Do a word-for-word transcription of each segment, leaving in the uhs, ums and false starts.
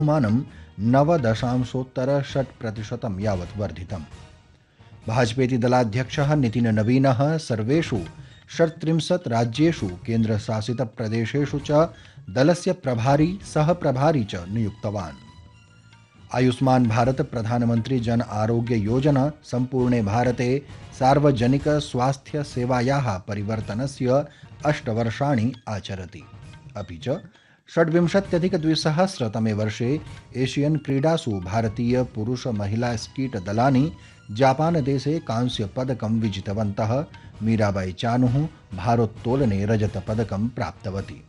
मानं नवदशांशोत्तर षट् प्रतिशतं यावत् वर्धितम्। भाजपेति दलाध्यक्षः नितिननवीनः सर्वेषु षट्त्रिंशत् राज्येषु केन्द्रशासितप्रदेशेषु च दलस्य प्रभारी सह प्रभारी च नियुक्तवान्। आयुष्मान भारत प्रधानमंत्री जन आरोग्य योजना सम्पूर्णे भारते सार्वजनिक स्वास्थ्य सेवायाः परिवर्तनस्य अष्टवर्षाणि आचरति। अपि च षड्विंशत्यधिकद्विसहस्रतमे वर्षे एशियन क्रीडासु भारतीय पुरुष महिला स्कीट दलानि जापानदेशे कांस्यपदकं विजितवन्तः। मीराबाई चानुः भारोत्तोलने रजतपदकं प्राप्तवती।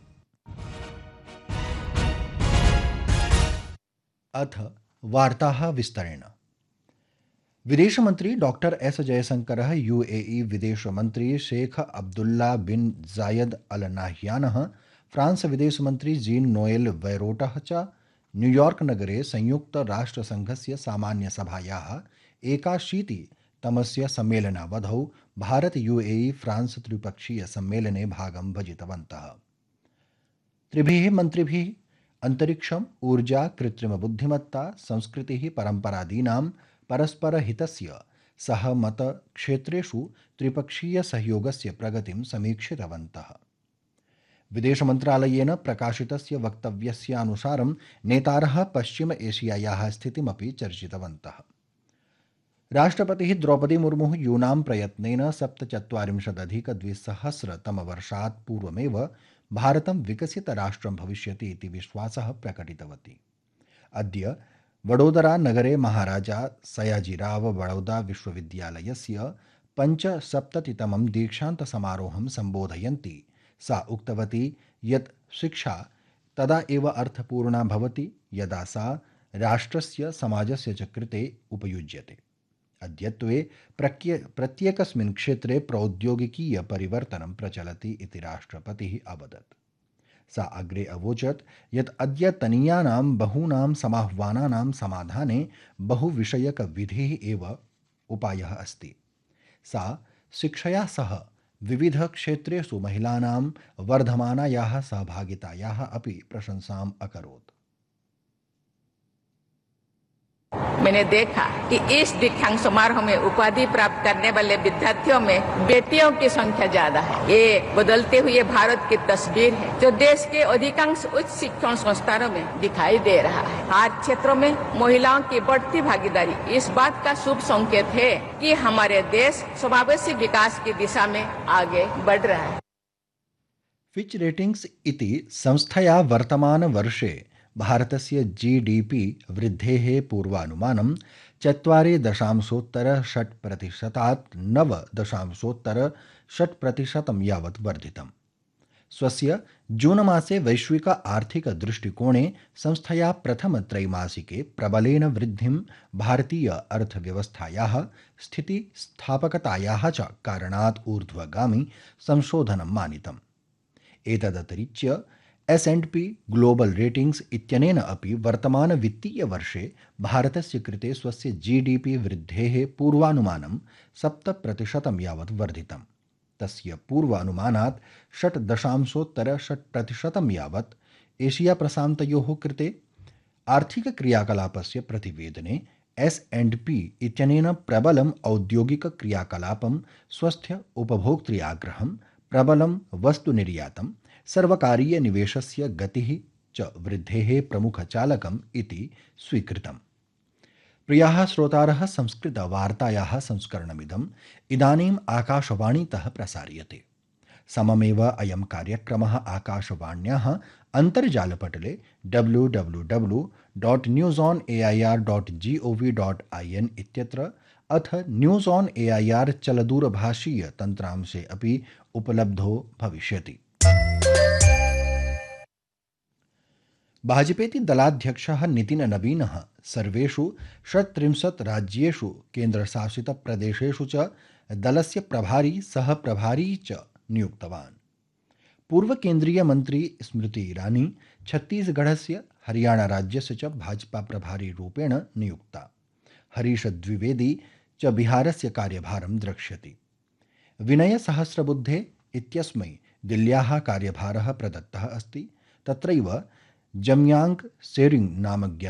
अथ वार्ताः विस्तरेण। विदेश मंत्री डॉक्टर एस जयशंकरः यूएई विदेश मंत्री शेख अब्दुल्ला बिन जायद अल नाह्यानः फ्रांस विदेश मंत्री जीन नोएल वैरोटः च न्यूयॉर्क नगरे संयुक्त राष्ट्रसंघस्य सामान्य सभायाः एकाशीतितमस्य सम्मेलनावधौ भारत यूएई फ्रांस त्रिपक्षीय सम्मेलने भागं भजितवन्तः। त्रिभिः मन्त्रिभिः अंतरिक्षम, ऊर्जा, कृत्रिम बुद्धिमत्ता, संस्कृतिः, परम्परादीनां परस्परहितस्य सहमत क्षेत्रेषु त्रिपक्षीय सहयोगस्य प्रगतिं समीक्षितवन्तः। विदेश मन्त्रालयेन प्रकाशितस्य वक्तव्यस्यानुसारं नेतारः पश्चिम एशियायाः स्थितिमपि चर्चितवन्तः। राष्ट्रपतिः द्रौपदी मुर्मुः यूनां प्रयत्नेन सप्तचत्वारिंशदधिकद्विसहस्रतमवर्षात् पूर्वमेव भारतं विकसितराष्ट्रं भविष्यति इति विश्वासः प्रकटितवती। अद्य वडोदरा नगरे महाराजा सयाजीराव बडौदा विश्वविद्यालयस्य पञ्चसप्ततितमं दीक्षान्तसमारोहं सम्बोधयन्ती सा उक्तवती यत् शिक्षा तदा एव अर्थपूर्णा भवति यदा सा राष्ट्रस्य समाजस्य च कृते उपयुज्यते। अद्यत्वे प्रत्ये प्रत्येकस्मिन् क्षेत्रे प्रौद्योगिकीय परिवर्तनं प्रचलति इति राष्ट्रपतिः अवदत्। सा अग्रे अवोचत् यत् अद्यतनीयानां बहूनां समाह्वानानां समाधाने बहुविषयकविधिः एव उपायः अस्ति। सा शिक्षया सह विविध क्षेत्रेषु महिलानां वर्धमानायाः सहभागितायाः अपि प्रशंसाम् अकरोत्। मैंने देखा कि इस दीक्षांत समारोह में उपाधि प्राप्त करने वाले विद्यार्थियों में बेटियों की संख्या ज्यादा है। ये बदलते हुए भारत की तस्वीर है जो देश के अधिकांश उच्च शिक्षण संस्थानों में दिखाई दे रहा है। हर क्षेत्रों में महिलाओं की बढ़ती भागीदारी इस बात का शुभ संकेत है कि हमारे देश समावेशी विकास की दिशा में आगे बढ़ रहा है। फिच रेटिंग्स इति संस्थया वर्तमान वर्षे भारतस्य जीडीपी वृद्धेः पूर्वानुमानं चत्वारि दशांशोत्तर षट् प्रतिशतात् नव दशांशोत्तर षट् प्रतिशतं यावत् वर्धितम्। स्वस्य जून मासे वैश्विक आर्थिक दृष्टिकोणे संस्थया प्रथम त्रैमासिके प्रबलेन वृद्धिं भारतीय अर्थव्यवस्थायाः स्थितिस्थापकतायाः च कारणात् ऊर्ध्वगामी संशोधनं मानितम्। एतदतिरिच्य as and P global ratings इत्यनेन अपि वर्तमान वित्तीय वर्षे भारतस्य कृते स्वस्य जीडीपी वृद्धेः पूर्वानुमानं सप्त प्रतिशतं यावत् वर्धितम्। तस्य पूर्वानुमानात् षट् दशांशोत्तर षट् प्रतिशतं यावत् एशिया प्रशान्तयोः कृते आर्थिक क्रियाकलापस्य प्रतिवेदने एस् एण्ड् पी इत्यनेन प्रबलम् औद्योगिक क्रियाकलापं, स्वस्थ उपभोक्तृआग्रहं, प्रबलं वस्तुनिर्यातं, सर्वकारीय निवेशस्य गतिः च वृद्धेः प्रमुखचालकम् इति स्वीकृतम्। प्रियाः श्रोतारः, संस्कृतवार्तायाः संस्करणमिदम् इदानीम् आकाशवाणीतः प्रसार्यते। सममेव अयं कार्यक्रमः आकाशवाण्याः अन्तर्जालपटले W W W dot news on A I are dot ji O V dot ऐ एन् इत्यत्र अथ न्यूस् आन् ए ऐ आर् चलदूरभाषीय तन्त्रांशे अपि उपलब्धो भविष्यति। भाजपेति दलाध्यक्षः नितिननवीनः सर्वेषु षट्त्रिंशत् राज्येषु केन्द्रशासितप्रदेशेषु च दलस्य प्रभारी सह प्रभारी च नियुक्तवान्। पूर्व केन्द्रीय मन्त्री स्मृति ईरानी छत्तीसगढ़स्य हरियाणा राज्यस्य च भाजपा प्रभारी रूपेण नियुक्ता। हरीश द्विवेदी च बिहारस्य कार्यभारं द्रक्ष्यति। विनय सहस्रबुद्धे इत्यस्मै दिल्ल्याः कार्यभारः प्रदत्तः अस्ति। तत्रैव जम्यांग सेरिंग नामज्ञ